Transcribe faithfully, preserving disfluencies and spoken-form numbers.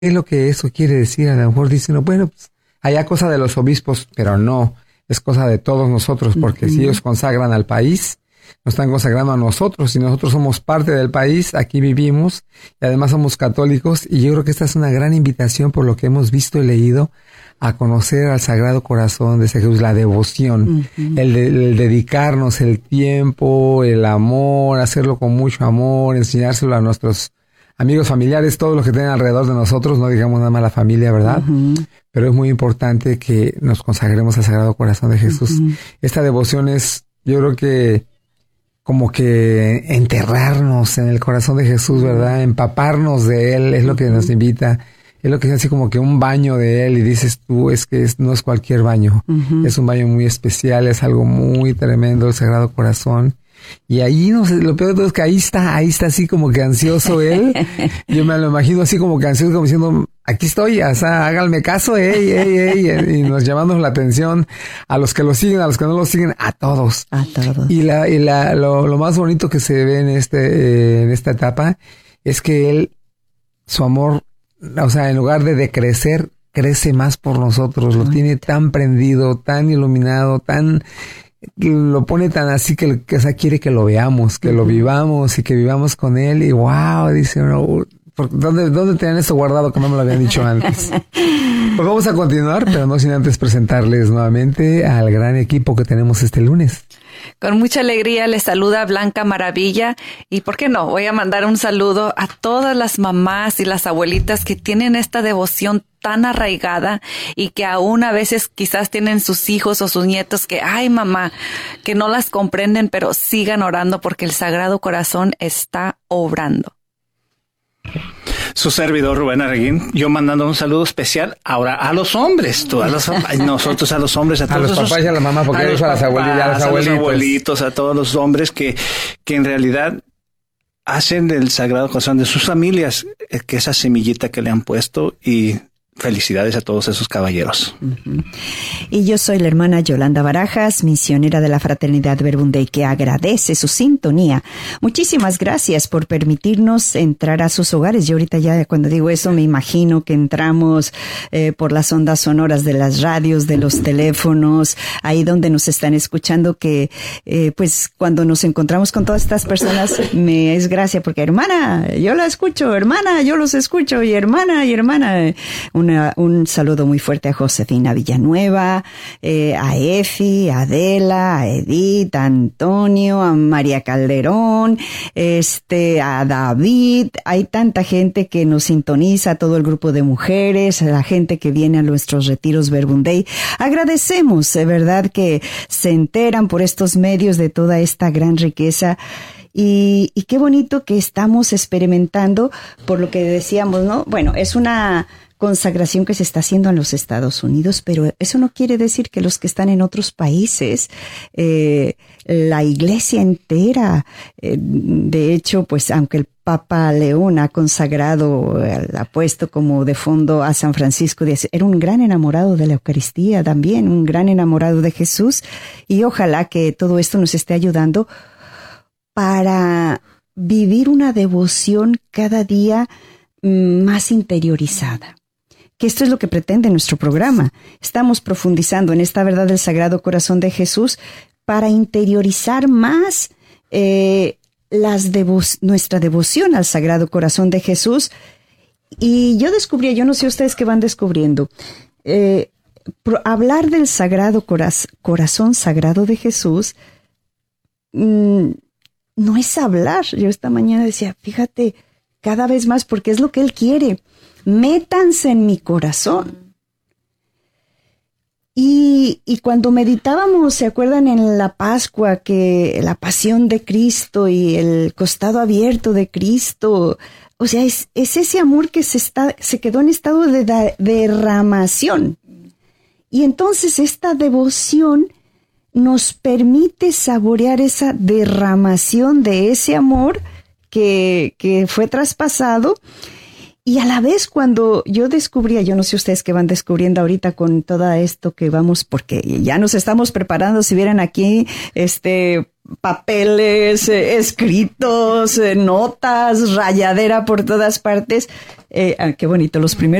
es lo que eso quiere decir? A lo mejor dicen, no, bueno, pues, allá cosa de los obispos, pero no, es cosa de todos nosotros, porque uh-huh. si ellos consagran al país, nos están consagrando a nosotros, y nosotros somos parte del país, aquí vivimos, y además somos católicos, y yo creo que esta es una gran invitación, por lo que hemos visto y leído, a conocer al Sagrado Corazón de Jesús, la devoción, uh-huh. el, de, el dedicarnos el tiempo, el amor, hacerlo con mucho amor, enseñárselo a nuestros amigos, familiares, todos los que tienen alrededor de nosotros, no digamos nada más la familia, ¿verdad? Uh-huh. Pero es muy importante que nos consagremos al Sagrado Corazón de Jesús. Uh-huh. Esta devoción es, yo creo que, como que enterrarnos en el corazón de Jesús, ¿verdad? Empaparnos de Él, es lo que nos invita. Es lo que es así como que un baño de Él, y dices tú, es que es, no es cualquier baño. Uh-huh. Es un baño muy especial, es algo muy tremendo, el Sagrado Corazón. Y ahí, no sé, lo peor de todo es que ahí está, ahí está así como que ansioso Él. Yo me lo imagino así como que ansioso, como diciendo, aquí estoy, o sea, háganme caso, ey, ey, ey, y nos llamando la atención a los que lo siguen, a los que no lo siguen, a todos. A todos. Y la, y la, lo, lo más bonito que se ve en este, eh, en esta etapa es que Él, su amor, o sea, en lugar de decrecer, crece más por nosotros, lo tiene tan prendido, tan iluminado, tan, lo pone tan así que, que o sea, quiere que lo veamos, que uh-huh. lo vivamos y que vivamos con Él, y wow, dice uno, ¿dónde, dónde tenían esto guardado que no me lo habían dicho antes? Pues vamos a continuar, pero no sin antes presentarles nuevamente al gran equipo que tenemos este lunes. Con mucha alegría les saluda Blanca Maravilla, y ¿por qué no? Voy a mandar un saludo a todas las mamás y las abuelitas que tienen esta devoción tan arraigada y que aún a veces quizás tienen sus hijos o sus nietos que, ay mamá, que no las comprenden, pero sigan orando porque el Sagrado Corazón está obrando. Su servidor Rubén Arreguín, yo mandando un saludo especial ahora a los hombres, tú, a los, nosotros a los hombres, a todos a los papás esos, y a la mamá, porque a los, papás, a, las abuelitas, a, los abuelitos. a los abuelitos, a todos los hombres que, que en realidad hacen del Sagrado Corazón de sus familias, que esa semillita que le han puesto, y felicidades a todos esos caballeros. Uh-huh. Y yo soy la hermana Yolanda Barajas, misionera de la Fraternidad Verbum Dei, que agradece su sintonía. Muchísimas gracias por permitirnos entrar a sus hogares. Yo ahorita ya cuando digo eso me imagino que entramos eh, por las ondas sonoras de las radios, de los teléfonos, ahí donde nos están escuchando, que eh, pues cuando nos encontramos con todas estas personas me es gracia porque hermana, yo la escucho, hermana, yo los escucho, y hermana, y hermana. Una, un saludo muy fuerte a Josefina Villanueva, eh, a Efi, a Adela, a Edith, a Antonio, a María Calderón, este, a David. Hay tanta gente que nos sintoniza, todo el grupo de mujeres, a la gente que viene a nuestros retiros Verbum Dei. Agradecemos, de verdad, que se enteran por estos medios de toda esta gran riqueza. Y, y qué bonito que estamos experimentando, por lo que decíamos, ¿no? Bueno, es una consagración que se está haciendo en los Estados Unidos, pero eso no quiere decir que los que están en otros países, eh, la iglesia entera, eh, de hecho, pues aunque el Papa León ha consagrado, ha puesto como de fondo a San Francisco de Asís, era un gran enamorado de la Eucaristía también, un gran enamorado de Jesús, y ojalá que todo esto nos esté ayudando para vivir una devoción cada día más interiorizada. Que esto es lo que pretende nuestro programa. Estamos profundizando en esta verdad del Sagrado Corazón de Jesús para interiorizar más eh, las devo- nuestra devoción al Sagrado Corazón de Jesús. Y yo descubrí, yo no sé ustedes qué van descubriendo, eh, pro- hablar del Sagrado Coraz- Corazón Sagrado de Jesús mmm, no es hablar. Yo esta mañana decía, fíjate, cada vez más, porque es lo que Él quiere. Métanse en mi corazón. Y, y cuando meditábamos, ¿se acuerdan en la Pascua que la pasión de Cristo y el costado abierto de Cristo? O sea, es, es ese amor que se, está, se quedó en estado de da, derramación. Y entonces esta devoción nos permite saborear esa derramación de ese amor que, que fue traspasado. Y a la vez cuando yo descubría, yo no sé ustedes qué van descubriendo ahorita con todo esto que vamos, porque ya nos estamos preparando, si vieran aquí, este, papeles, eh, escritos, eh, notas, rayadera por todas partes. Eh, ah, qué bonito, los primeros